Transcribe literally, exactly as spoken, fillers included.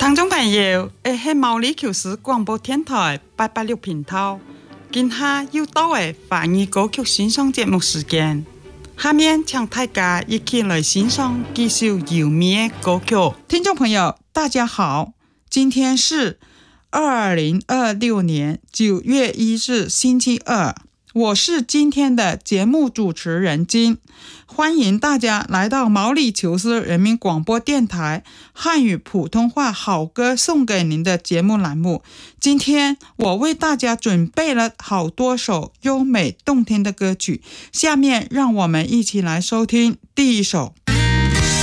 聽眾朋友，誒係毛里求斯廣播電台八八六頻道，今下又到誒華語歌曲欣賞節目時間。下面請大家一起來欣賞幾首優美的歌曲。 聽眾朋友，大家好，今天是二零二六年九月一日星期二，我是今天的節目主持人金，歡迎大家來到毛里求斯人民廣播電台漢語普通話好歌送給您的節目欄目。今天我為大家準備了好多首優美動聽的歌曲，下面讓我們一起來收聽第一首。